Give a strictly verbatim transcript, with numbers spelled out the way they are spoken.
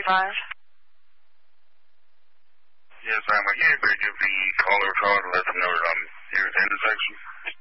five. Yes, ma'am. Are you able to give the caller a call to let them know that I'm here at the intersection?